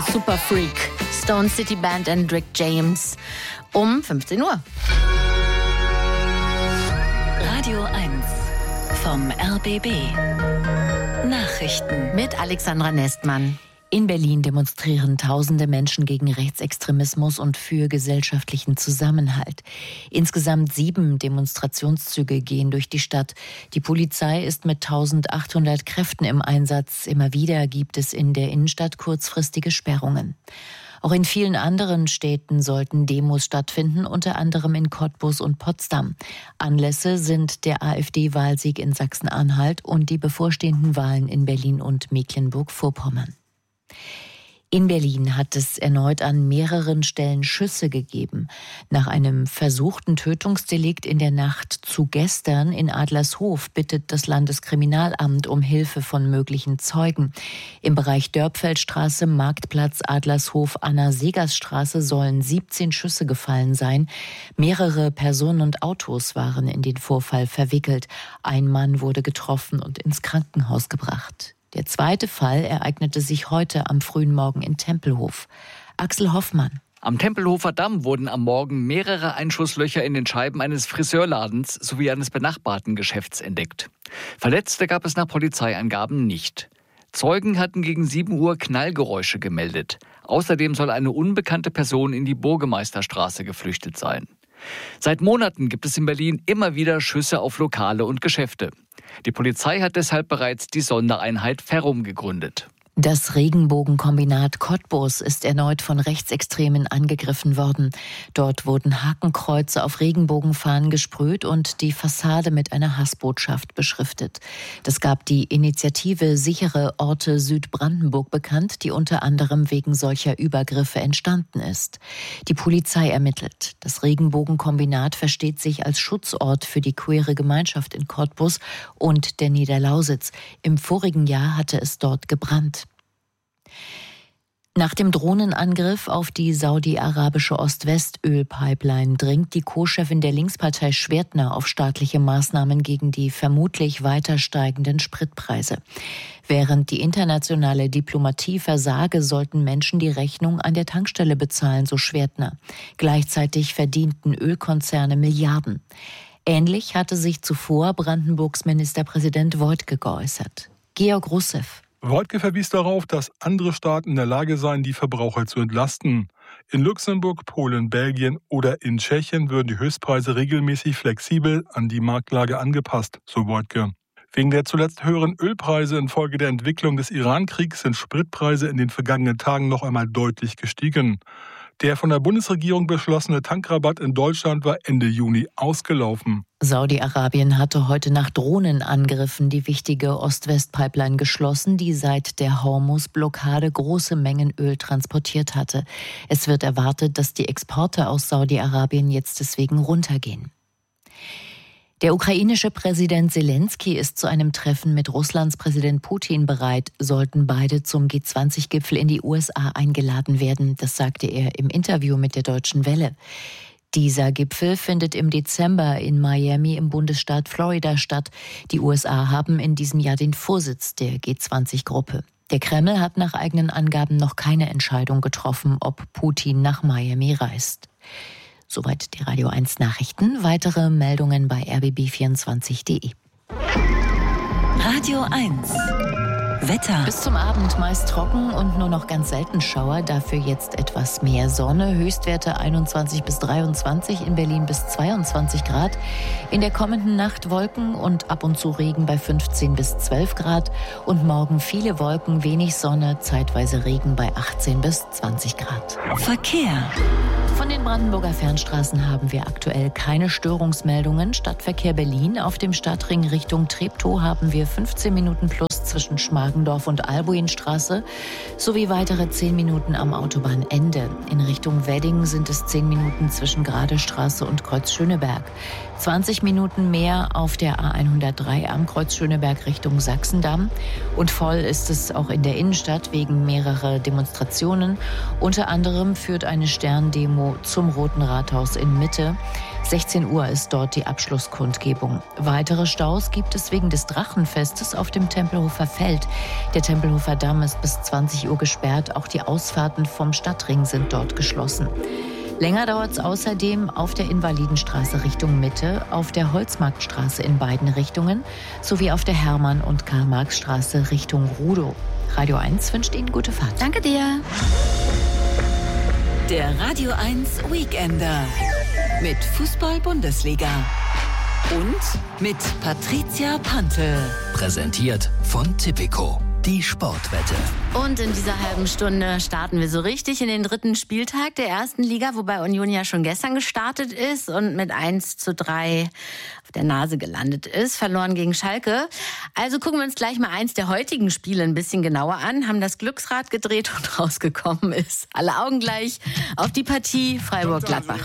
Super Freak, Stone City Band und Rick James um 15 Uhr. Radio 1 vom RBB. Nachrichten mit Alexandra Nestmann. In Berlin demonstrieren tausende Menschen gegen Rechtsextremismus und für gesellschaftlichen Zusammenhalt. Insgesamt 7 Demonstrationszüge gehen durch die Stadt. Die Polizei ist mit 1800 Kräften im Einsatz. Immer wieder gibt es in der Innenstadt kurzfristige Sperrungen. Auch in vielen anderen Städten sollten Demos stattfinden, unter anderem in Cottbus und Potsdam. Anlässe sind der AfD-Wahlsieg in Sachsen-Anhalt und die bevorstehenden Wahlen in Berlin und Mecklenburg-Vorpommern. In Berlin hat es erneut an mehreren Stellen Schüsse gegeben. Nach einem versuchten Tötungsdelikt in der Nacht zu gestern in Adlershof bittet das Landeskriminalamt um Hilfe von möglichen Zeugen. Im Bereich Dörpfeldstraße, Marktplatz, Adlershof, Anna-Segers-Straße sollen 17 Schüsse gefallen sein. Mehrere Personen und Autos waren in den Vorfall verwickelt. Ein Mann wurde getroffen und ins Krankenhaus gebracht. Der zweite Fall ereignete sich heute am frühen Morgen in Tempelhof. Axel Hoffmann. Am Tempelhofer Damm wurden am Morgen mehrere Einschusslöcher in den Scheiben eines Friseurladens sowie eines benachbarten Geschäfts entdeckt. Verletzte gab es nach Polizeiangaben nicht. Zeugen hatten gegen 7 Uhr Knallgeräusche gemeldet. Außerdem soll eine unbekannte Person in die Burgemeisterstraße geflüchtet sein. Seit Monaten gibt es in Berlin immer wieder Schüsse auf Lokale und Geschäfte. Die Polizei hat deshalb bereits die Sondereinheit Ferrum gegründet. Das Regenbogenkombinat Cottbus ist erneut von Rechtsextremen angegriffen worden. Dort wurden Hakenkreuze auf Regenbogenfahnen gesprüht und die Fassade mit einer Hassbotschaft beschriftet. Das gab die Initiative Sichere Orte Südbrandenburg bekannt, die unter anderem wegen solcher Übergriffe entstanden ist. Die Polizei ermittelt. Das Regenbogenkombinat versteht sich als Schutzort für die queere Gemeinschaft in Cottbus und der Niederlausitz. Im vorigen Jahr hatte es dort gebrannt. Nach dem Drohnenangriff auf die saudi-arabische Ost-West-Ölpipeline dringt die Co-Chefin der Linkspartei Schwertner auf staatliche Maßnahmen gegen die vermutlich weiter steigenden Spritpreise. Während die internationale Diplomatie versage, sollten Menschen die Rechnung an der Tankstelle bezahlen, so Schwertner. Gleichzeitig verdienten Ölkonzerne Milliarden. Ähnlich hatte sich zuvor Brandenburgs Ministerpräsident Woidke geäußert. Georg Russev. Woidke verwies darauf, dass andere Staaten in der Lage seien, die Verbraucher zu entlasten. In Luxemburg, Polen, Belgien oder in Tschechien würden die Höchstpreise regelmäßig flexibel an die Marktlage angepasst, so Woidke. Wegen der zuletzt höheren Ölpreise infolge der Entwicklung des Iran-Kriegs sind Spritpreise in den vergangenen Tagen noch einmal deutlich gestiegen. Der von der Bundesregierung beschlossene Tankrabatt in Deutschland war Ende Juni ausgelaufen. Saudi-Arabien hatte heute nach Drohnenangriffen die wichtige Ost-West-Pipeline geschlossen, die seit der Hormuz-Blockade große Mengen Öl transportiert hatte. Es wird erwartet, dass die Exporte aus Saudi-Arabien jetzt deswegen runtergehen. Der ukrainische Präsident Selenskyj ist zu einem Treffen mit Russlands Präsident Putin bereit, sollten beide zum G20-Gipfel in die USA eingeladen werden. Das sagte er im Interview mit der Deutschen Welle. Dieser Gipfel findet im Dezember in Miami im Bundesstaat Florida statt. Die USA haben in diesem Jahr den Vorsitz der G20-Gruppe. Der Kreml hat nach eigenen Angaben noch keine Entscheidung getroffen, ob Putin nach Miami reist. Soweit die Radio 1 Nachrichten. Weitere Meldungen bei rbb24.de. Radio 1 Wetter. Bis zum Abend meist trocken und nur noch ganz selten Schauer. Dafür jetzt etwas mehr Sonne. Höchstwerte 21 bis 23, in Berlin bis 22 Grad. In der kommenden Nacht Wolken und ab und zu Regen bei 15 bis 12 Grad. Und morgen viele Wolken, wenig Sonne, zeitweise Regen bei 18 bis 20 Grad. Verkehr. Von den Brandenburger Fernstraßen haben wir aktuell keine Störungsmeldungen. Stadtverkehr Berlin auf dem Stadtring Richtung Treptow haben wir 15 Minuten plus zwischen Schmargendorf und Albuinstraße sowie weitere 10 Minuten am Autobahnende. In Richtung Wedding sind es 10 Minuten zwischen Gradestraße und Kreuz Schöneberg. 20 Minuten mehr auf der A103 am Kreuz Schöneberg Richtung Sachsendamm. Und voll ist es auch in der Innenstadt wegen mehrerer Demonstrationen. Unter anderem führt eine Sterndemo zum Roten Rathaus in Mitte. 16 Uhr ist dort die Abschlusskundgebung. Weitere Staus gibt es wegen des Drachenfestes auf dem Tempelhofer Feld. Der Tempelhofer Damm ist bis 20 Uhr gesperrt. Auch die Ausfahrten vom Stadtring sind dort geschlossen. Länger dauert es außerdem auf der Invalidenstraße Richtung Mitte, auf der Holzmarktstraße in beiden Richtungen sowie auf der Hermann- und Karl-Marx-Straße Richtung Rudow. Radio 1 wünscht Ihnen gute Fahrt. Danke dir. Der Radio 1 Weekender mit Fußball-Bundesliga und mit Patricia Pantl. Präsentiert von Tipico, die Sportwette. Und in dieser halben Stunde starten wir so richtig in den 3. Spieltag der 1. Liga, wobei Union ja schon gestern gestartet ist und mit 1:3 auf der Nase gelandet ist, verloren gegen Schalke. Also gucken wir uns gleich mal eins der heutigen Spiele ein bisschen genauer an, haben das Glücksrad gedreht und rausgekommen ist. Alle Augen gleich auf die Partie Freiburg-Gladbach.